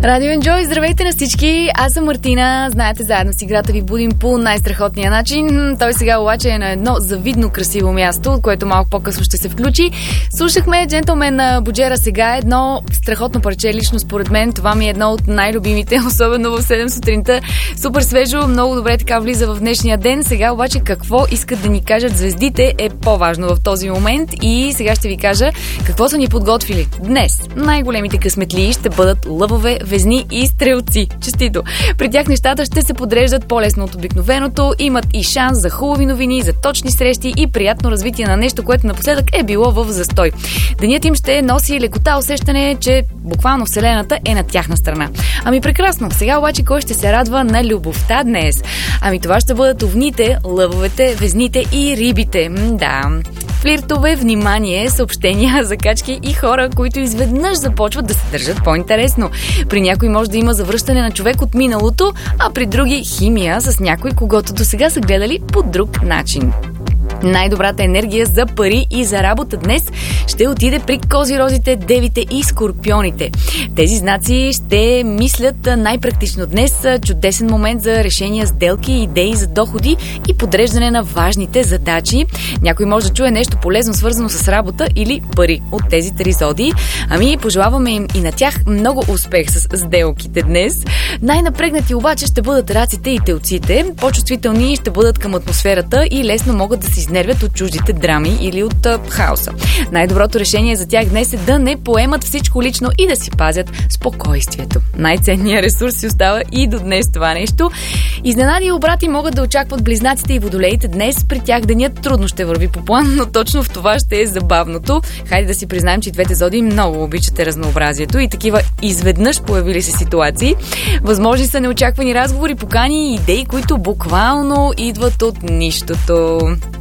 Радио Enjoy, здравейте на всички! Аз съм Мартина, знаете, заедно с играта ви будим по най-страхотния начин. Той сега обаче е на едно завидно красиво място, от което малко по-късно ще се включи. Слушахме Джентълмен на Буджера сега, едно страхотно парче, лично според мен. Това ми е едно от най-любимите, особено в 7 сутринта. Супер свежо, много добре така влиза в днешния ден. Сега обаче какво искат да ни кажат звездите е по-важно в този момент и сега ще ви кажа какво са ни подготвили. Днес най-големите късметлии ще бъдат лъвове, везни и стрелци. Честито! При тях нещата ще се подреждат по-лесно от обикновеното, имат и шанс за хубави новини, за точни срещи и приятно развитие на нещо, което напоследък е било в застой. Денят им ще носи лекота, усещане, че буквално Вселената е на тяхна страна. Ами прекрасно! Сега обаче кой ще се радва на любовта днес? Ами това ще бъдат овните, лъвовете, везните и рибите. Да... Флиртове, внимание, съобщения, закачки и хора, които изведнъж започват да се държат по-интересно. При някой може да има завръщане на човек от миналото, а при други химия с някой, когото досега са гледали по друг начин. Най-добрата енергия за пари и за работа днес ще отиде при козирозите, девите и скорпионите. Тези знаци ще мислят най-практично днес. Чудесен момент за решения, сделки, идеи за доходи и подреждане на важните задачи. Някой може да чуе нещо полезно, свързано с работа или пари от тези три зодии. Ами пожелаваме им и на тях много успех с сделките днес. Най-напрегнати обаче ще бъдат раците и телците. По-чувствителни ще бъдат към атмосферата и лесно могат да се изнервят от чуждите драми или от хаоса. Най-доброто решение за тях днес е да не поемат всичко лично и да си пазят спокойствието. Най-ценният ресурс си остава и до днес това нещо. Изненади и обрати могат да очакват близнаците и водолеите днес. При тях денят трудно ще върви по план, но точно в това ще е забавното. Хайде да си признаем, че и двете зодии много обичате разнообразието и такива изведнъж появили се ситуации. Възможни са неочаквани разговори, покани и идеи, които буквално идват от нищото.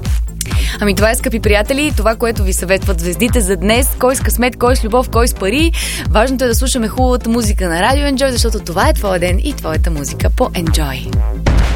Ами това е, скъпи приятели, това, което ви съветват звездите за днес. Кой с късмет, кой с любов, кой с пари. Важното е да слушаме хубавата музика на Радио Enjoy, защото това е твоя ден и твоята музика по Enjoy.